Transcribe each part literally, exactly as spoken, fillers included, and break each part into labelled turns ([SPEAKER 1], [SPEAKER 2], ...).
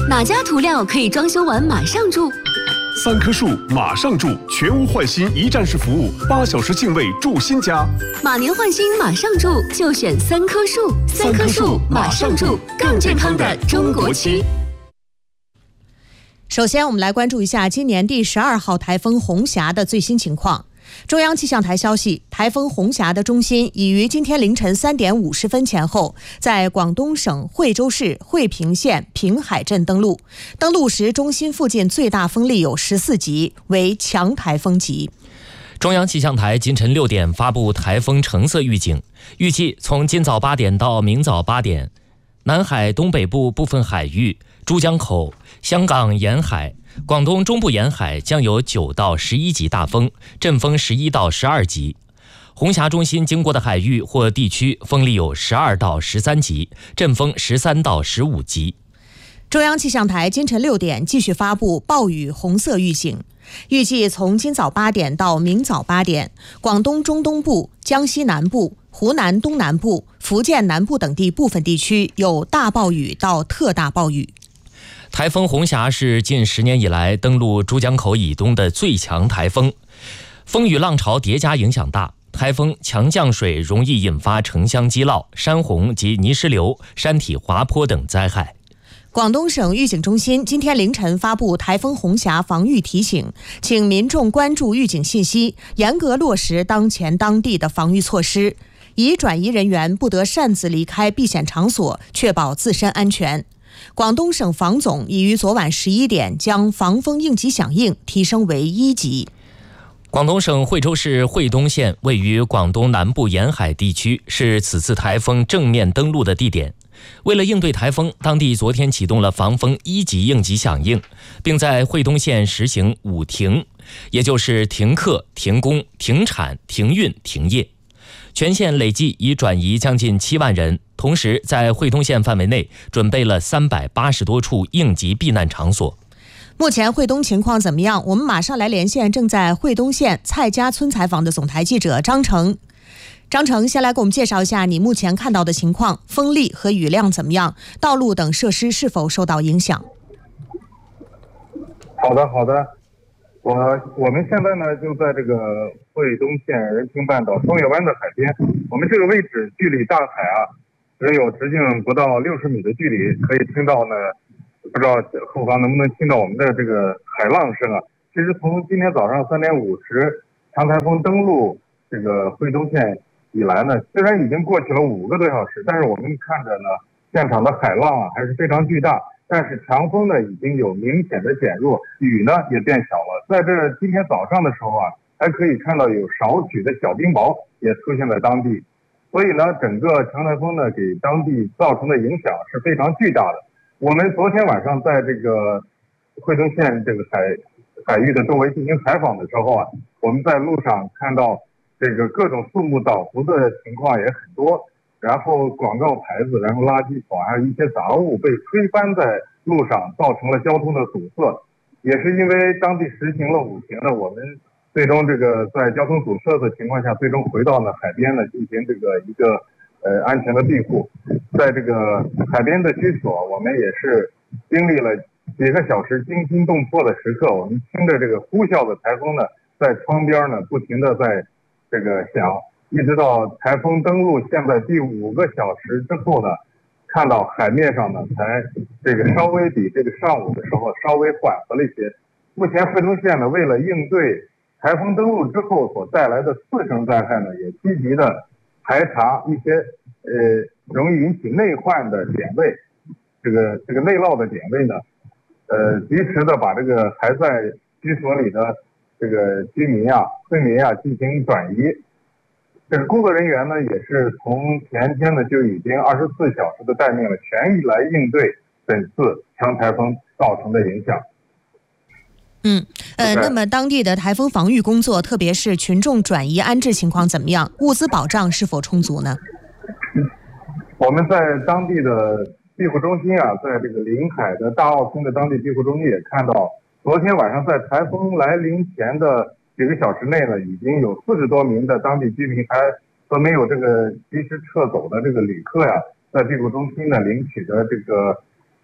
[SPEAKER 1] 哪家涂料可以装修完马上住？
[SPEAKER 2] 三棵树马上住，全屋换新一站式服务，八小时净位住新家。
[SPEAKER 1] 马年换新马上住，就选三棵树。三棵树马上住，更健康的中国区。
[SPEAKER 3] 首先，我们来关注一下今年第十二号台风红霞的最新情况。中央气象台消息，台风红霞的中心已于今天凌晨三点五十分前后，在广东省惠州市惠平县平海镇登陆。登陆时，中心附近最大风力有十四级，为强台风级。
[SPEAKER 4] 中央气象台今晨六点发布台风橙色预警，预计从今早八点到明早八点，南海东北部部分海域、珠江口、香港沿海、广东中部沿海将有九到十一级大风，阵风十一到十二级。红霞中心经过的海域或地区风力有十二到十三级，阵风十三到十五级。
[SPEAKER 3] 中央气象台今晨六点继续发布暴雨红色预警，预计从今早八点到明早八点，广东中东部、江西南部、湖南东南部、福建南部等地部分地区有大暴雨到特大暴雨。
[SPEAKER 4] 台风红霞是近十年以来登陆珠江口以东的最强台风，风雨浪潮叠加影响大，台风强降水容易引发城乡积涝、山洪及泥石流、山体滑坡等灾害。
[SPEAKER 3] 广东省预警中心今天凌晨发布台风红霞防御提醒，请民众关注预警信息，严格落实当前当地的防御措施，已转移人员不得擅自离开避险场所，确保自身安全。广东省防总已于昨晚十一点将防风应急响应提升为一级。
[SPEAKER 4] 广东省惠州市惠东县位于广东南部沿海地区，是此次台风正面登陆的地点。为了应对台风，当地昨天启动了防风一级应急响应，并在惠东县实行五停，也就是停课、停工、停产、停运、停业。全县累计已转移将近七万人，同时在惠东县范围内准备了三百八十多处应急避难场所。
[SPEAKER 3] 目前惠东情况怎么样？我们马上来连线正在惠东县蔡家村采访的总台记者张成。张成，先来给我们介绍一下你目前看到的情况，风力和雨量怎么样？道路等设施是否受到影响？
[SPEAKER 5] 好的，好的。我我们现在呢就在这个惠东县仁平半岛双月湾的海边，我们这个位置距离大海啊只有直径不到六十米的距离，可以听到呢，不知道后方能不能听到我们的这个海浪声啊。其实从今天早上三点五十强台风登陆这个惠东县以来呢，虽然已经过去了五个多小时，但是我们看着呢，现场的海浪啊还是非常巨大，但是强风呢已经有明显的减弱，雨呢也变小了。在这今天早上的时候啊，还可以看到有少许的小冰雹也出现在当地，所以呢，整个强台风呢给当地造成的影响是非常巨大的。我们昨天晚上在这个惠东县这个海海域的周围进行采访的时候啊，我们在路上看到这个各种树木倒伏的情况也很多，然后广告牌子，然后垃圾桶，还有一些杂物被吹翻在路上，造成了交通的堵塞。也是因为当地实行了五停呢，我们最终这个在交通堵塞的情况下，最终回到了海边呢进行这个一个呃安全的庇护。在这个海边的居所，我们也是经历了几个小时惊心动魄的时刻，我们听着这个呼啸的台风呢，在窗边呢不停的在这个响，一直到台风登陆现在第五个小时之后呢，看到海面上呢才这个稍微比这个上午的时候稍微缓和了一些。目前惠东县呢为了应对台风登陆之后所带来的次生灾害呢，也积极的排查一些呃容易引起内患的点位，这个这个内涝的点位呢，呃及时的把这个还在居所里的这个居民啊、村民啊进行转移。这个工作人员呢，也是从前天呢就已经二十四小时的待命了，全力来应对本次强台风造成的影响。
[SPEAKER 3] 嗯，呃，那么当地的台风防御工作，特别是群众转移安置情况怎么样？物资保障是否充足呢？
[SPEAKER 5] 我们在当地的庇护中心啊，在这个临海的大澳村的当地庇护中心也看到，昨天晚上在台风来临前的几个小时内呢，已经有四十多名的当地居民还和没有这个及时撤走的这个旅客呀，在庇护中心呢领取的这个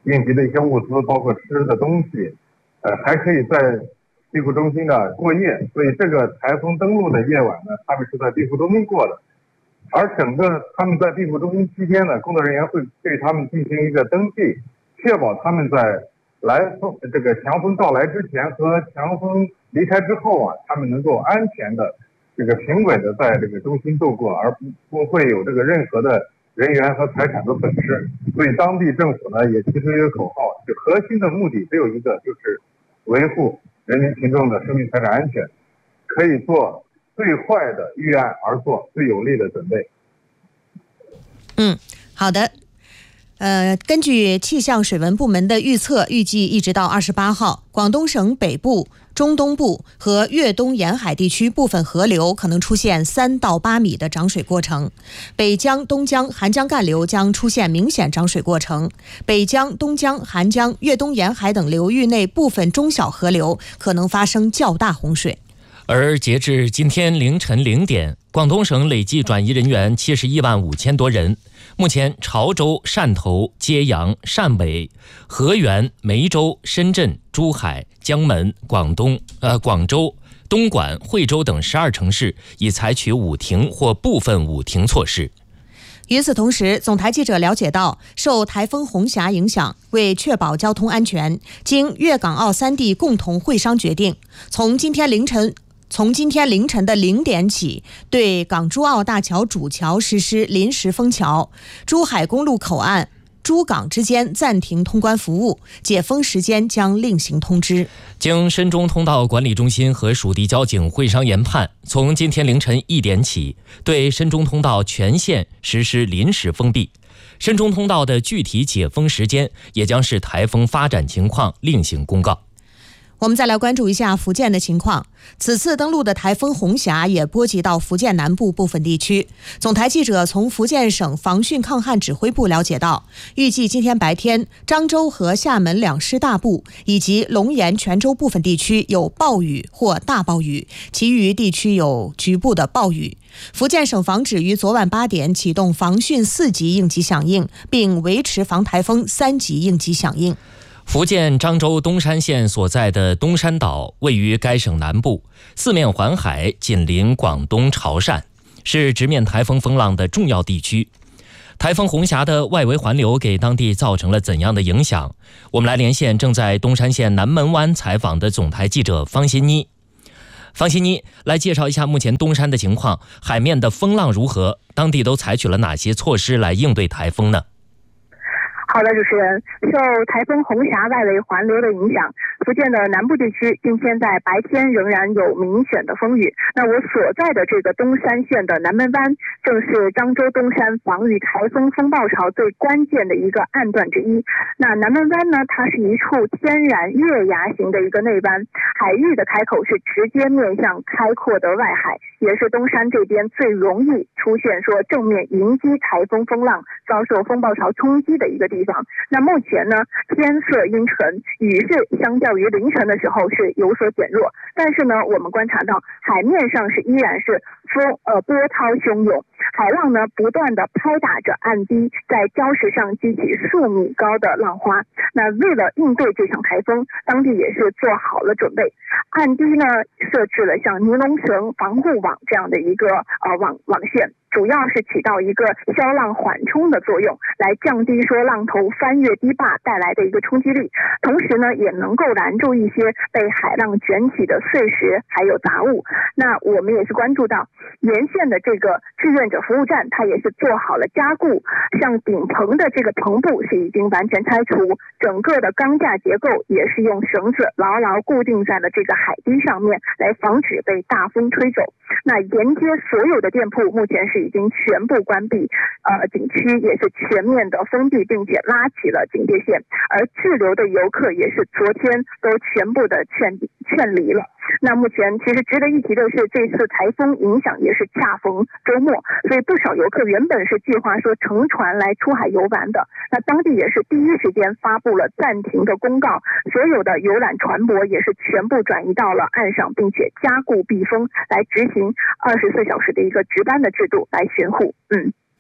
[SPEAKER 5] 应急的一些物资，包括吃的东西，呃，还可以在庇护中心呢过夜。所以这个台风登陆的夜晚呢，他们是在庇护中心过的。而整个他们在庇护中心期间呢，工作人员会对他们进行一个登记，确保他们在来风这个强风到来之前和强风离开之后啊，他们能够安全的这个平稳的在这个中心度过，而不不会有这个任何的人员和财产的损失。所以当地政府呢也提出一个口号，就核心的目的只有一个，就是维护人民群众的生命财产安全，可以做最坏的预案，而做最有利的准备。
[SPEAKER 3] 嗯，好的。呃，根据气象水文部门的预测，预计一直到二十八号，广东省北部、中东部和粤东沿海地区部分河流可能出现三到八米的涨水过程，北江、东江、韩江干流将出现明显涨水过程，北江、东江、韩江、粤东沿海等流域内部分中小河流可能发生较大洪水。
[SPEAKER 4] 而截至今天凌晨零点，广东省累计转移人员七十一万五千多人。目前，潮州、汕头、揭阳、汕尾、河源、梅州、深圳、珠海、江门、广东、呃广州、东莞、惠州等十二城市已采取五停或部分五停措施。
[SPEAKER 3] 与此同时，总台记者了解到，受台风红霞影响，为确保交通安全，经粤港澳三地共同会商决定，从今天凌晨从今天凌晨的零点起，对港珠澳大桥主桥实施临时封桥，珠海公路口岸、珠港之间暂停通关服务，解封时间将另行通知。
[SPEAKER 4] 经深中通道管理中心和属地交警会商研判，从今天凌晨一点起，对深中通道全线实施临时封闭。深中通道的具体解封时间也将视台风发展情况另行公告。
[SPEAKER 3] 我们再来关注一下福建的情况。此次登陆的台风红霞也波及到福建南部部分地区。总台记者从福建省防汛抗旱指挥部了解到，预计今天白天，漳州和厦门两师大部以及龙岩、泉州部分地区有暴雨或大暴雨，其余地区有局部的暴雨。福建省防指于昨晚八点启动防汛四级应急响应，并维持防台风三级应急响应。
[SPEAKER 4] 福建漳州东山县所在的东山岛位于该省南部，四面环海，紧邻广东潮汕，是直面台风风浪的重要地区。台风红霞的外围环流给当地造成了怎样的影响？我们来连线正在东山县南门湾采访的总台记者方欣妮。方欣妮，来介绍一下目前东山的情况，海面的风浪如何？当地都采取了哪些措施来应对台风呢？
[SPEAKER 6] 好的，主持人，受台风红霞外围环流的影响，福建的南部地区今天在白天仍然有明显的风雨。那我所在的这个东山县的南门湾，正是漳州东山防御台风风暴潮最关键的一个岸段之一。那南门湾呢，它是一处天然月牙形的一个内湾，海域的开口是直接面向开阔的外海，也是东山这边最容易出现说正面迎击台风风浪、遭受风暴潮冲击的一个地方。那目前呢，天色阴沉，雨势相较于凌晨的时候是有所减弱，但是呢，我们观察到海面上是依然是风呃波涛汹涌，海浪呢不断的拍打着岸堤，在礁石上激起数米高的浪花。那为了应对这场台风，当地也是做好了准备，岸堤呢设置了像尼龙绳、防护网这样的一个呃网网线，主要是起到一个消浪缓冲的作用，来降低说浪头翻越堤坝带来的一个冲击力，同时呢也能够拦住一些被海浪卷起的碎石还有杂物。那我们也是关注到沿线的这个志愿者服务站，它也是做好了加固，像顶棚的这个棚部是已经完全拆除，整个的钢架结构也是用绳子牢牢固定在了这个海堤上面，来防止被大风吹走。那沿街所有的店铺目前是已经全部关闭，呃，景区也是全面的封闭，并且拉起了警戒线，而滞留的游客也是昨天都全部的劝劝离了。那目前其实值得一提的是，这次台风影响也是恰逢周末，所以不少游客原本是计划说乘船来出海游玩的，那当地也是第一时间发布了暂停的公告，所有的游览船舶也是全部转移到了岸上，并且加固避风，来执行二十四小时的一个值班的制度来巡护。嗯。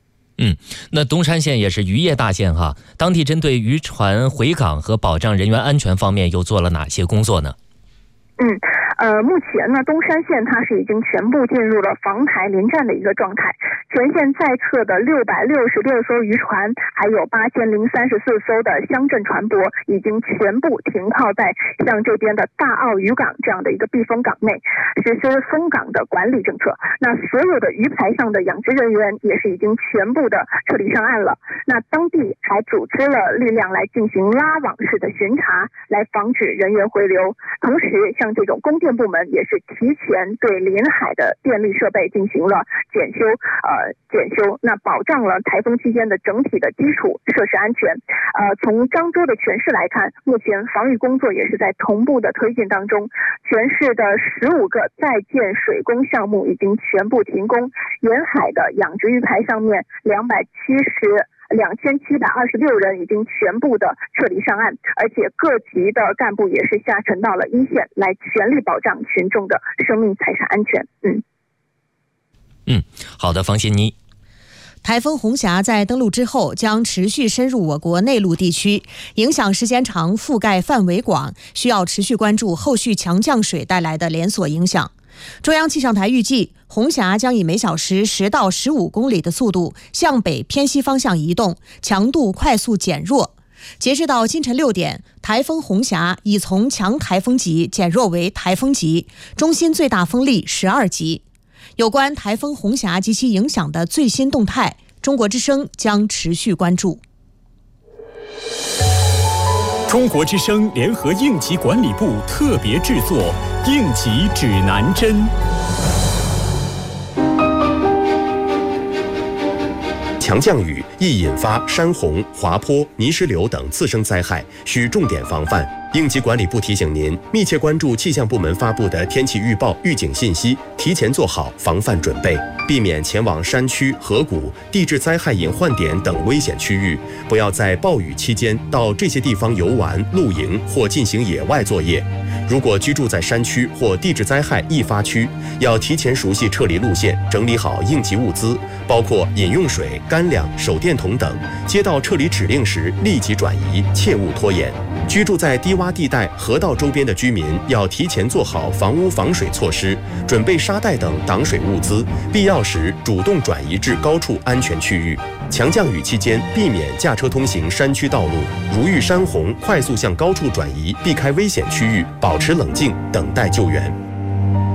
[SPEAKER 4] 嗯，那东山县也是渔业大县哈，当地针对渔船回港和保障人员安全方面又做了哪些工作呢？
[SPEAKER 6] 嗯，呃，目前呢，东山县它是已经全部进入了防台临战的一个状态，全县在册的六百六十六艘渔船，还有八千零三十四艘的乡镇船舶，已经全部停靠在像这边的大澳渔港这样的一个避风港内，实施封港的管理政策。那所有的鱼排上的养殖人员也是已经全部的撤离上岸了。那当地还组织了力量来进行拉网式的巡查，来防止人员回流。同时，像这种供电部门也是提前对临海的电力设备进行了检修，呃，检修，那保障了台风期间的整体的基础设施安全。呃，从漳州的全市来看，目前防御工作也是在同步的推进当中。全市的十五个在建水工项目已经全部停工，沿海的养殖鱼排上面两百七十。两千七百二十六人已经全部的撤离上岸，而且各级的干部也是下沉到了一线，来全力保障群众的生命财产安全。嗯，
[SPEAKER 4] 嗯，好的，方欣妮。
[SPEAKER 3] 台风红霞在登陆之后将持续深入我国内陆地区，影响时间长，覆盖范围广，需要持续关注后续强降水带来的连锁影响。中央气象台预计，红霞将以每小时十到十五公里的速度向北偏西方向移动，强度快速减弱。截至到今晨六点，台风红霞已从强台风级减弱为台风级，中心最大风力十二级。有关台风红霞及其影响的最新动态，中国之声将持续关注。
[SPEAKER 7] 中国之声联合应急管理部特别制作应急指南针。
[SPEAKER 8] 强降雨易引发山洪、滑坡、泥石流等次生灾害，需重点防范。应急管理部提醒您，密切关注气象部门发布的天气预报、预警信息，提前做好防范准备，避免前往山区、河谷、地质灾害隐患点等危险区域。不要在暴雨期间到这些地方游玩、露营或进行野外作业。如果居住在山区或地质灾害易发区，要提前熟悉撤离路线，整理好应急物资，包括饮用水、干粮、手电筒等。接到撤离指令时，立即转移，切勿拖延。居住在低洼地带、河道周边的居民要提前做好房屋防水措施，准备沙袋等挡水物资，必要时主动转移至高处安全区域。强降雨期间，避免驾车通行山区道路，如遇山洪，快速向高处转移，避开危险区域，保持冷静，等待救援。